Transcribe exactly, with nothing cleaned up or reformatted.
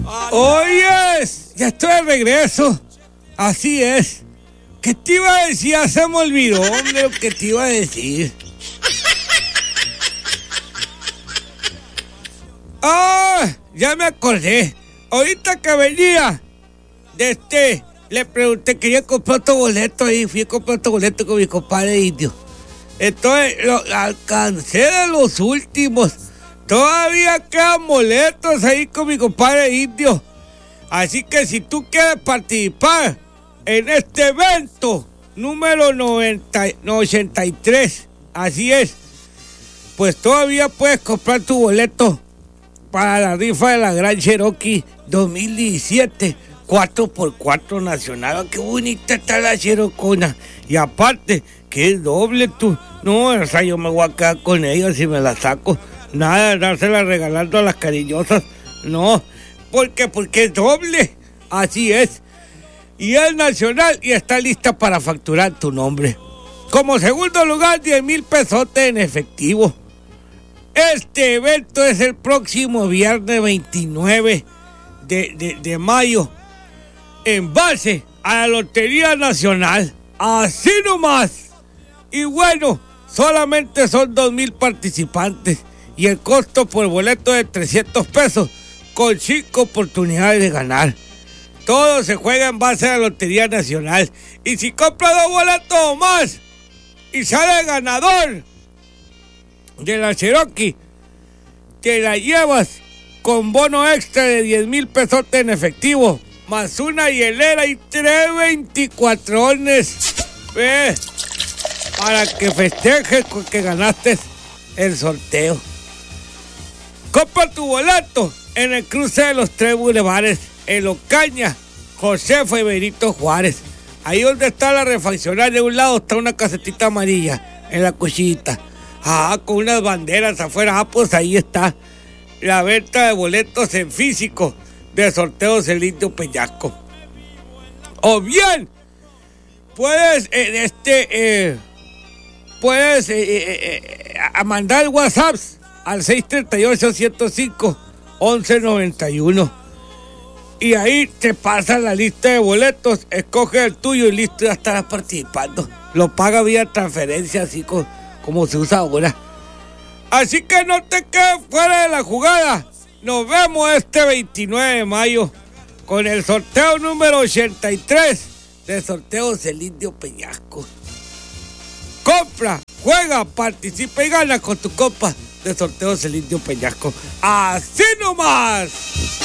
Oyes, ya estoy de regreso. Así es. ¿Qué te iba a decir? Ya se me olvidó, hombre, lo que te iba a decir. Ah, ya me acordé. Ahorita que venía de este, le pregunté, quería comprar otro boleto y fui a comprar otro boleto con mi compadre indio. Entonces, lo alcancé de los últimos. Todavía quedan boletos ahí con mi compadre indio. Así que si tú quieres participar en este evento número noventa, ochenta y tres, así es, pues todavía puedes comprar tu boleto para la rifa de la Gran Cherokee dos mil diecisiete, cuatro por cuatro nacional. Qué bonita está la Cherokee. Y aparte, que es doble tú. No, o sea, yo me voy a quedar con ella si me la saco. Nada de dársela regalando a las cariñosas. No, porque, porque es doble. Así es. Y es nacional y está lista para facturar tu nombre. Como segundo lugar, diez mil pesotes en efectivo. Este evento es el próximo viernes veintinueve de, de, de mayo, en base a la Lotería Nacional. Así nomás. Y bueno, solamente son dos mil participantes y el costo por boleto de trescientos pesos con cinco oportunidades de ganar. Todo se juega en base a la Lotería Nacional. Y si compras dos boletos o más y sale ganador de la Cherokee, te la llevas con bono extra de diez mil pesos en efectivo, más una hielera y tres veinticuatrones. Eh, para que festejes con que ganaste el sorteo. Compra tu boleto en el cruce de los tres bulevares, en Ocaña, Josefa y Benito Juárez. Ahí donde está la refaccionaria, de un lado está una casetita amarilla, en la cuchillita. Ah, con unas banderas afuera. Ah, pues ahí está la venta de boletos en físico de sorteos el Indio Peñasco. O bien, puedes, eh, este, eh, puedes eh, eh, eh, a mandar WhatsApp al seis tres ocho, ciento cinco, once noventa y uno. Y ahí te pasa la lista de boletos, escoge el tuyo y listo, ya estarás participando. Lo paga vía transferencia, así como, como se usa ahora. Así que no te quedes fuera de la jugada. Nos vemos este veintinueve de mayo con el sorteo número ochenta y tres de Sorteos el Indio Peñasco. Compra, juega, participa y gana con tu copa de Sorteos el Indio Peñasco. ¡Así nomás!